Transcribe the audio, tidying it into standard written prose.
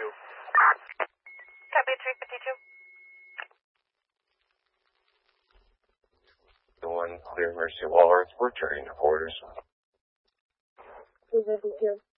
Copy 352. The one clear Mercy Walworth, returning orders. 352.